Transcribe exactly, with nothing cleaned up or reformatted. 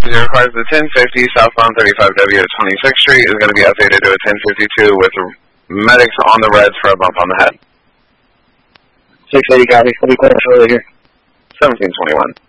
It requires the ten fifty southbound thirty-five W at twenty-sixth Street is going to be updated to a ten fifty-two with medics on the reds for a bump on the head. six eighty copy. We'll be clear early here. seventeen twenty-one.